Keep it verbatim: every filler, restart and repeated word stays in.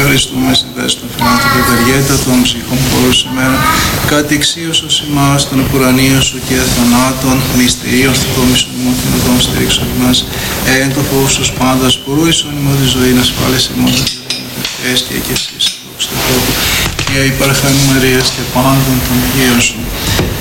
ευχαριστούμε στη δέση των φιλών του πεπεργέτα των ψυχών χώρου σήμερα, κάτι εξίωσος ημάς των επουρανίων σου και θανάτων, μυστηρίων στοιχόμισων ημών την οδόν στήριξον ημάς, εν το φόβος τους πάντας, πουρούισον ημών τη ζωή, να ασφάλεσαι ημών τα έστια και εσείς, δόξα τω Θεώ, και υπαρχάνη Μαρίας και πάντων των Αγίων σου.